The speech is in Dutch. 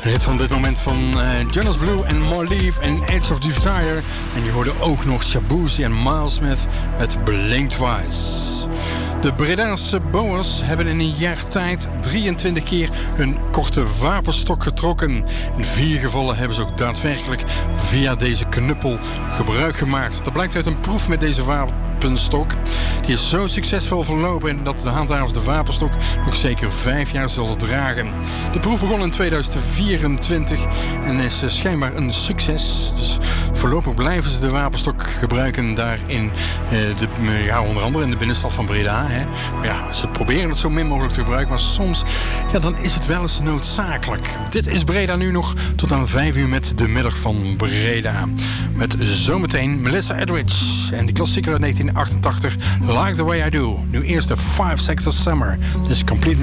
Een hit van dit moment van Jonas Blue en Marleaf en Edge of Desire. En je hoorde ook nog Shabuzi en Miles Smith met Blink Twice. De Bredaanse Boers hebben in een jaar tijd 23 keer een korte wapenstok getrokken. In 4 gevallen hebben ze ook daadwerkelijk via deze knuppel gebruik gemaakt. Dat blijkt uit een proef met deze wapenstok. Die is zo succesvol verlopen dat de handhavers de wapenstok nog zeker 5 jaar zullen dragen. De proef begon in 2024 en is schijnbaar een succes. Dus voorlopig blijven ze de wapenstok gebruiken daar in onder andere in de binnenstad van Breda. Hè. Maar ja, ze proberen het zo min mogelijk te gebruiken, maar soms dan is het wel eens noodzakelijk. Dit is Breda nu nog tot aan 5 uur met de middag van Breda. Met zometeen Melissa Etheridge en die klassieker uit 1988, Like the Way I Do. Nu eerst de 5 Seconds of Summer. Dus Complete